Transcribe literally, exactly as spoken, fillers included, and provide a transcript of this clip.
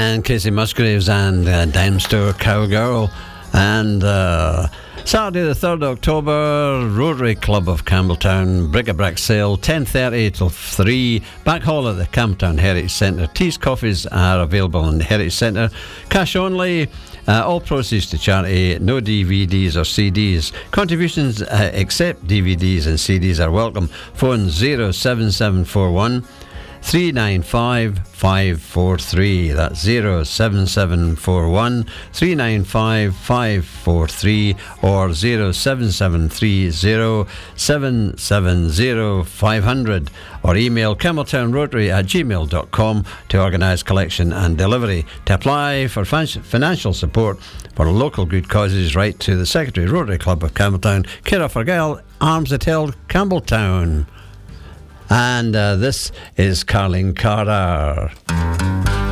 and Casey Musgraves and uh, Downstore Cowgirl. And uh, Saturday the third of October, Rotary Club of Campbelltown, bric-a-brac sale, ten thirty till three, back hall at the Campbelltown Heritage Centre. Teas, coffees are available in the Heritage Centre. Cash only, uh, all proceeds to charity, no D V Ds or C Ds. Contributions uh, except D V Ds and C Ds are welcome. Phone zero seven seven four one three nine five five four three. That's zero seven seven four one three nine five five four three or zero seven seven three zero seven seven zero five hundred, or email campbelltownrotary at gmail dot com to organise collection and delivery. To apply for fin- financial support for local good causes, write to the Secretary, Rotary Club of Campbelltown, care of Argyle, Arms at Hill, Campbelltown. And uh, this is Carling Carter.